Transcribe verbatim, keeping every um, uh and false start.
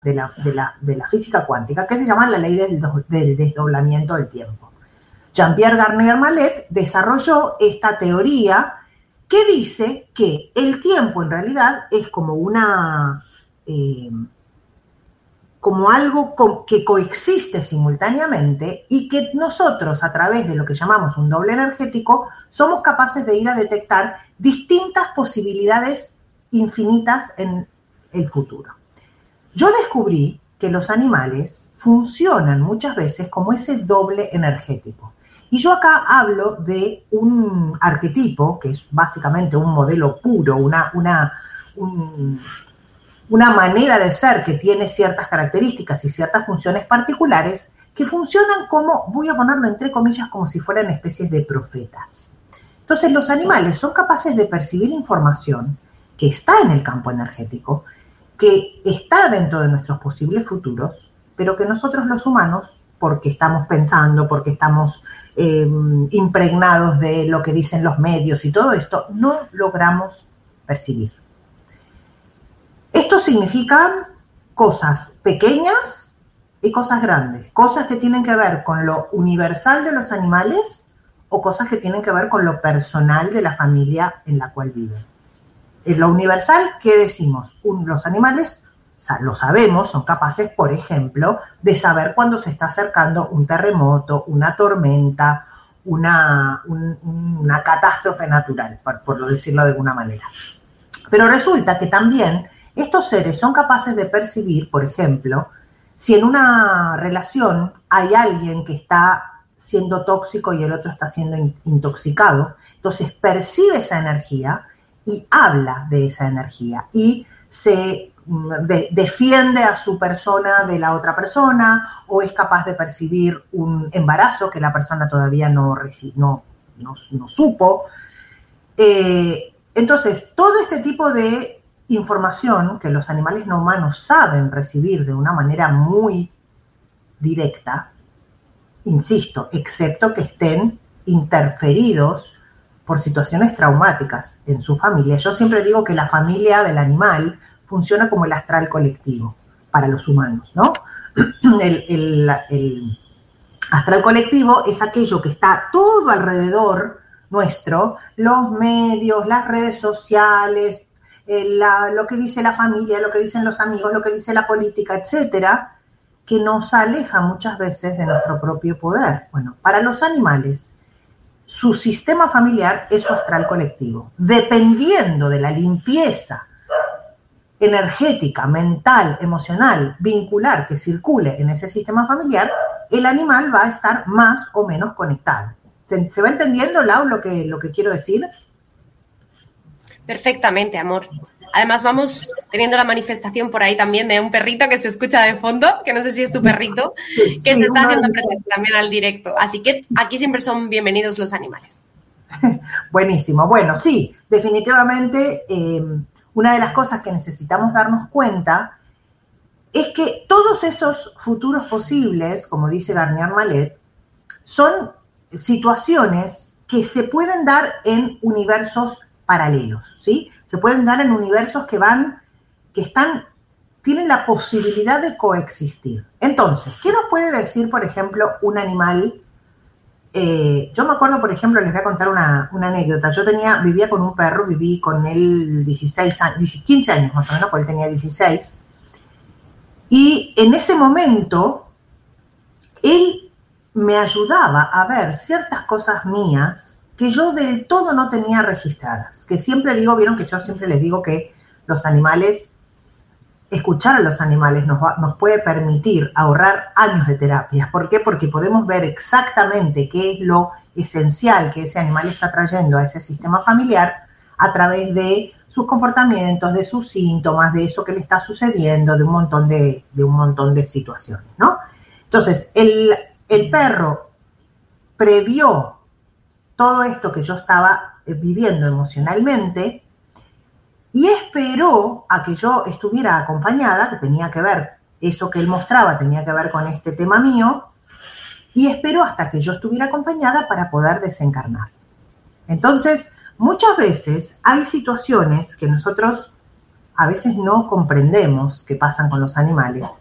de la, de la, de la física cuántica, que se llama la ley del, del desdoblamiento del tiempo. Jean-Pierre Garnier-Mallet desarrolló esta teoría que dice que el tiempo en realidad es como una, eh, como algo co- que coexiste simultáneamente y que nosotros, a través de lo que llamamos un doble energético, somos capaces de ir a detectar distintas posibilidades infinitas en el futuro. Yo descubrí que los animales funcionan muchas veces como ese doble energético. Y yo acá hablo de un arquetipo, que es básicamente un modelo puro, una, una, un, una manera de ser que tiene ciertas características y ciertas funciones particulares, que funcionan como, voy a ponerlo entre comillas, como si fueran especies de profetas. Entonces los animales son capaces de percibir información que está en el campo energético, que está dentro de nuestros posibles futuros, pero que nosotros los humanos, porque estamos pensando, porque estamos eh, impregnados de lo que dicen los medios y todo esto, no logramos percibir. Esto significa cosas pequeñas y cosas grandes, cosas que tienen que ver con lo universal de los animales o cosas que tienen que ver con lo personal de la familia en la cual viven. En lo universal, ¿qué decimos? Un, los animales, lo sabemos, son capaces, por ejemplo, de saber cuándo se está acercando un terremoto, una tormenta, una, un, una catástrofe natural, por, por decirlo de alguna manera. Pero resulta que también estos seres son capaces de percibir, por ejemplo, si en una relación hay alguien que está siendo tóxico y el otro está siendo intoxicado, entonces percibe esa energía y habla de esa energía y se de, defiende a su persona de la otra persona o es capaz de percibir un embarazo que la persona todavía no, no, no, no supo. Eh, entonces, todo este tipo de información que los animales no humanos saben recibir de una manera muy directa, insisto, excepto que estén interferidos por situaciones traumáticas en su familia. Yo siempre digo que la familia del animal funciona como el astral colectivo para los humanos, ¿no? El, el, el astral colectivo es aquello que está todo alrededor nuestro, los medios, las redes sociales, la, lo que dice la familia, lo que dicen los amigos, lo que dice la política, etcétera, que nos aleja muchas veces de nuestro propio poder. Bueno, para los animales, su sistema familiar es su astral colectivo. Dependiendo de la limpieza energética, mental, emocional, vincular que circule en ese sistema familiar, el animal va a estar más o menos conectado. ¿Se, se va entendiendo, Lau, lo que, lo que quiero decir? Perfectamente, amor. Además, vamos teniendo la manifestación por ahí también de un perrito que se escucha de fondo, que no sé si es tu perrito, sí, que sí, se está haciendo presente también al directo. Así que aquí siempre son bienvenidos los animales. Buenísimo. Bueno, sí, definitivamente eh, una de las cosas que necesitamos darnos cuenta es que todos esos futuros posibles, como dice Garnier-Mallet, son situaciones que se pueden dar en universos paralelos, ¿sí? Se pueden dar en universos que van, que están, tienen la posibilidad de coexistir. Entonces, ¿qué nos puede decir, por ejemplo, un animal? Eh, yo me acuerdo, por ejemplo, les voy a contar una, una anécdota. Yo tenía, vivía con un perro, viví con él dieciséis años, quince años más o menos, porque él tenía dieciséis. Y en ese momento, él me ayudaba a ver ciertas cosas mías que yo del todo no tenía registradas. Que siempre digo, vieron que yo siempre les digo que los animales, escuchar a los animales nos, va, nos puede permitir ahorrar años de terapias. ¿Por qué? Porque podemos ver exactamente qué es lo esencial que ese animal está trayendo a ese sistema familiar a través de sus comportamientos, de sus síntomas, de eso que le está sucediendo, de un montón de, de, un montón de situaciones, ¿no? Entonces, el, el perro previó todo esto que yo estaba viviendo emocionalmente y esperó a que yo estuviera acompañada, que tenía que ver, eso que él mostraba tenía que ver con este tema mío, y esperó hasta que yo estuviera acompañada para poder desencarnar. Entonces, muchas veces hay situaciones que nosotros a veces no comprendemos qué pasan con los animales